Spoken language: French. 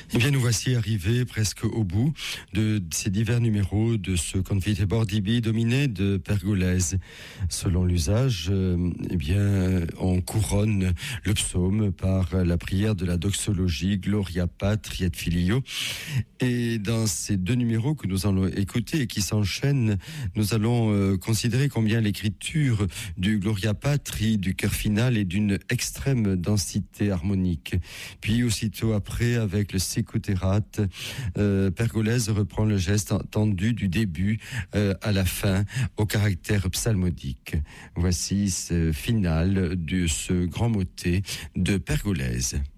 Eh bien, nous voici arrivés presque au bout de ces divers numéros de ce Confiteor Dibi dominé de Pergolèse. Selon l'usage, eh bien, on couronne le psaume par la prière de la doxologie Gloria Patri et Filio. Et dans ces deux numéros que nous allons écouter et qui s'enchaînent, nous allons considérer combien l'écriture du Gloria Patri, du chœur final, est d'une extrême densité harmonique. Puis aussitôt après, avec le Secuterat, Pergolèse reprend le geste tendu du début à la fin, au caractère psalmodique. Voici ce final de ce grand motet de Pergolèse.